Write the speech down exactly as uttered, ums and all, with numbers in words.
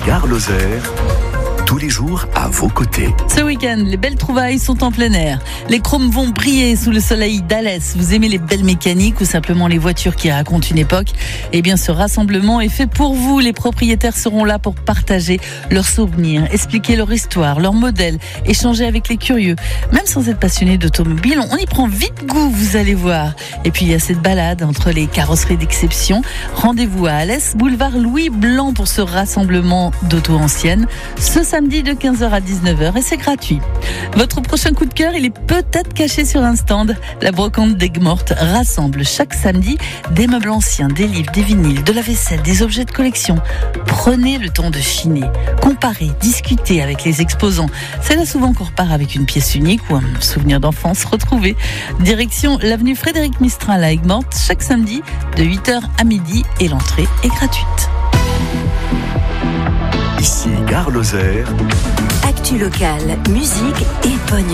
Gare Lozère, tous les jours à vos côtés. Ce week-end, les belles trouvailles sont en plein air. Les chromes vont briller sous le soleil d'Alès. Vous aimez les belles mécaniques ou simplement les voitures qui racontent une époque? Eh bien, ce rassemblement est fait pour vous. Les propriétaires seront là pour partager leurs souvenirs, expliquer leur histoire, leurs modèles, échanger avec les curieux. Même sans être passionné d'automobile, on y prend vite goût, vous allez voir. Et puis, il y a cette balade entre les carrosseries d'exception. Rendez-vous à Alès, boulevard Louis Blanc pour ce rassemblement d'auto anciennes. Ce samedi de quinze heures à dix-neuf heures et c'est gratuit. Votre prochain coup de cœur, il est peut-être caché sur un stand. La brocante d'Aigues-Mortes rassemble chaque samedi des meubles anciens, des livres, des vinyles, de la vaisselle, des objets de collection. Prenez le temps de chiner, comparer, discuter avec les exposants. C'est là souvent qu'on repart avec une pièce unique ou un souvenir d'enfance retrouvé. Direction l'avenue Frédéric Mistral à Aigues-Mortes chaque samedi de huit heures à midi et l'entrée est gratuite. Ici Gare Lozère. Actu locale, musique et pognon.